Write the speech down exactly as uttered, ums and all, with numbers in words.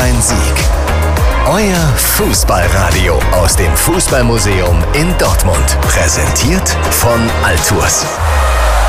ein Sieg. Euer Fußballradio aus dem Fußballmuseum in Dortmund. Präsentiert von Altours.